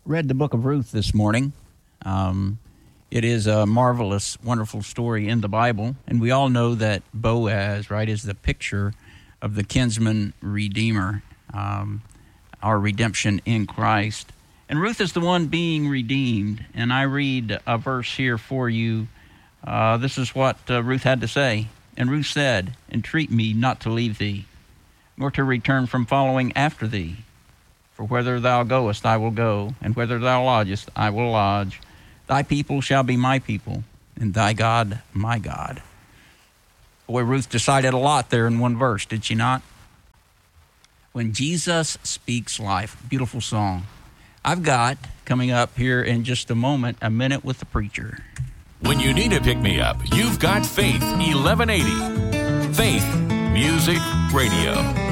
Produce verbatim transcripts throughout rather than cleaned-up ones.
read the book of Ruth this morning. Um, it is a marvelous, wonderful story in the Bible, and we all know that Boaz, right, is the picture of the kinsman redeemer, um, our redemption in Christ. And Ruth is the one being redeemed, and I read a verse here for you. Uh, this is what uh, Ruth had to say. And Ruth said, "Entreat me not to leave thee, nor to return from following after thee. For whither thou goest, I will go, and whither thou lodgest, I will lodge. Thy people shall be my people, and thy God my God." Boy, Ruth decided a lot there in one verse, did she not? When Jesus Speaks Life, beautiful song. I've got, coming up here in just a moment, A Minute with the Preacher. When you need a pick-me-up, you've got Faith eleven eighty. Faith Music Radio.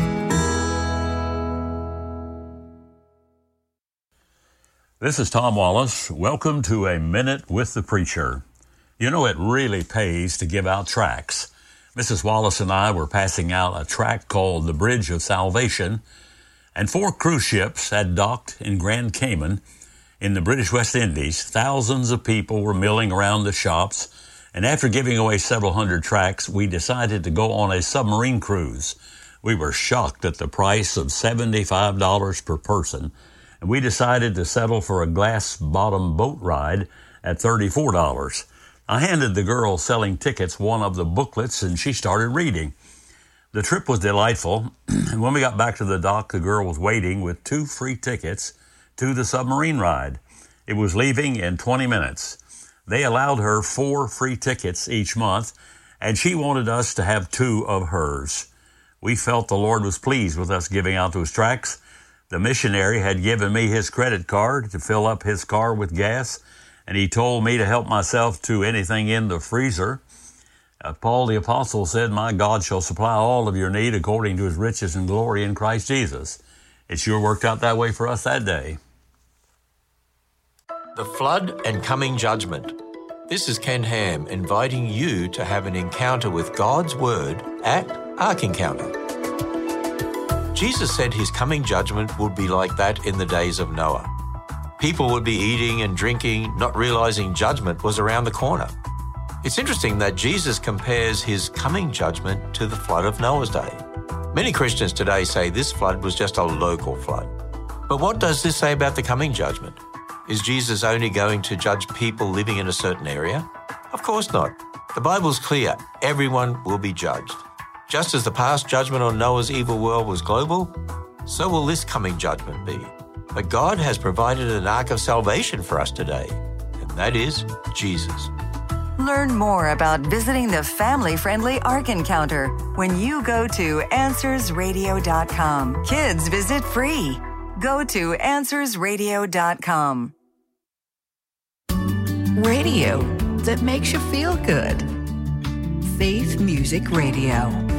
This is Tom Wallace. Welcome to A Minute with the Preacher. You know, it really pays to give out tracts. Missus Wallace and I were passing out a tract called The Bridge of Salvation, and four cruise ships had docked in Grand Cayman in the British West Indies. Thousands of people were milling around the shops, and after giving away several hundred tracts, we decided to go on a submarine cruise. We were shocked at the price of seventy-five dollars per person, and we decided to settle for a glass-bottom boat ride at thirty-four dollars. I handed the girl selling tickets one of the booklets, and she started reading. The trip was delightful, and when we got back to the dock, the girl was waiting with two free tickets to the submarine ride. It was leaving in twenty minutes. They allowed her four free tickets each month, and she wanted us to have two of hers. We felt the Lord was pleased with us giving out those tracts. The missionary had given me his credit card to fill up his car with gas, and he told me to help myself to anything in the freezer. Uh, Paul the Apostle said, "My God shall supply all of your need according to his riches and glory in Christ Jesus." It sure worked out that way for us that day. The Flood and Coming Judgment. This is Ken Ham inviting you to have an encounter with God's Word at Ark Encounter. Jesus said his coming judgment would be like that in the days of Noah. People would be eating and drinking, not realizing judgment was around the corner. It's interesting that Jesus compares his coming judgment to the flood of Noah's day. Many Christians today say this flood was just a local flood. But what does this say about the coming judgment? Is Jesus only going to judge people living in a certain area? Of course not. The Bible's clear. Everyone will be judged. Just as the past judgment on Noah's evil world was global, so will this coming judgment be. But God has provided an ark of salvation for us today, and that is Jesus. Learn more about visiting the family-friendly Ark Encounter when you go to answers radio dot com. Kids visit free. Go to answers radio dot com. Radio that makes you feel good. Faith Music Radio.